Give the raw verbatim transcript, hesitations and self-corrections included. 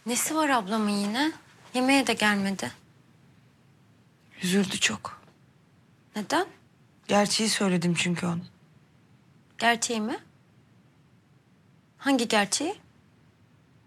Nesi var ablamın yine? Yemeğe de gelmedi. Üzüldü çok. Neden? Gerçeği söyledim çünkü ona. Gerçeği mi? Hangi gerçeği?